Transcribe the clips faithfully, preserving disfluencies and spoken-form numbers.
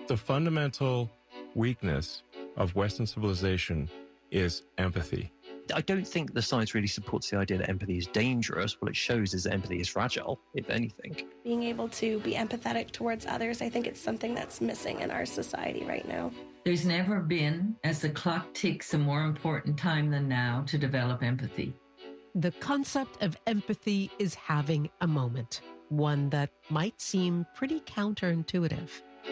The fundamental weakness of Western civilization is empathy. I don't think the science really supports the idea that empathy is dangerous. What it shows is that empathy is fragile, if anything. Being able to be empathetic towards others, I think it's something that's missing in our society right now. There's never been, as the clock ticks, a more important time than now to develop empathy. The concept of empathy is having a moment, one that might seem pretty counterintuitive.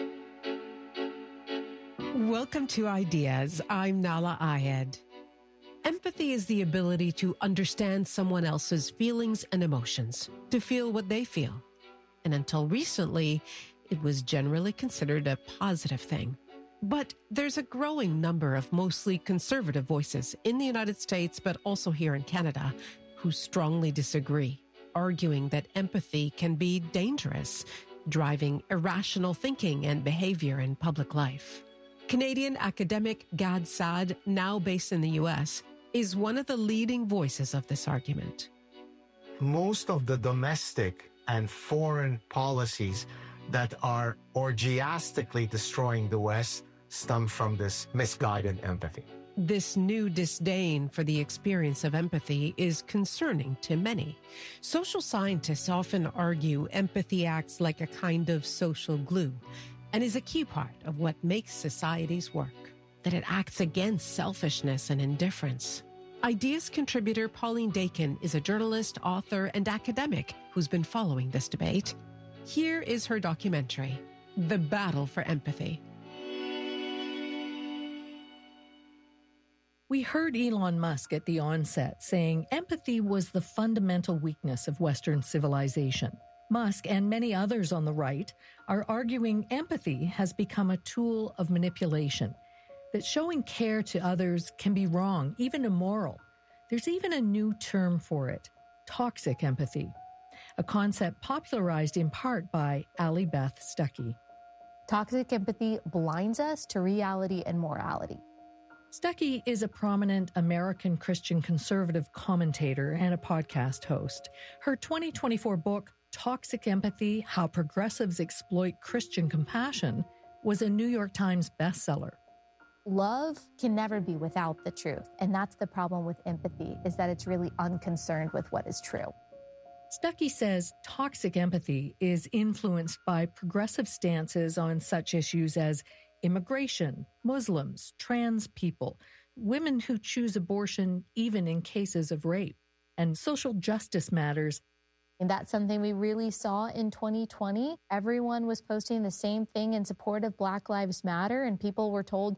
Welcome to Ideas. I'm Nahlah Ayed. Empathy is the ability to understand someone else's feelings and emotions, to feel what they feel. And until recently, it was generally considered a positive thing. But there's a growing number of mostly conservative voices in the United States, but also here in Canada, who strongly disagree, arguing that empathy can be dangerous, driving irrational thinking and behavior in public life. Canadian academic Gad Saad, now based in the U S, is one of the leading voices of this argument. Most of the domestic and foreign policies that are orgiastically destroying the West stem from this misguided empathy. This new disdain for the experience of empathy is concerning to many. Social scientists often argue empathy acts like a kind of social glue and is a key part of what makes societies work, that it acts against selfishness and indifference. Ideas contributor Pauline Dakin is a journalist, author, and academic who's been following this debate. Here is her documentary, The Battle for Empathy. We heard Elon Musk at the onset saying empathy was the fundamental weakness of Western civilization. Musk and many others on the right are arguing empathy has become a tool of manipulation, that showing care to others can be wrong, even immoral. There's even a new term for it, toxic empathy, a concept popularized in part by Ali Beth Stuckey. Toxic empathy blinds us to reality and morality. Stuckey is a prominent American Christian conservative commentator and a podcast host. Her twenty twenty-four book, Toxic Empathy: How Progressives Exploit Christian Compassion, was a New York Times bestseller. Love can never be without the truth, and that's the problem with empathy, is that it's really unconcerned with what is true. Stuckey says toxic empathy is influenced by progressive stances on such issues as immigration, Muslims, trans people, women who choose abortion even in cases of rape, and social justice matters. And that's something we really saw in twenty twenty. Everyone was posting the same thing in support of Black Lives Matter, and people were told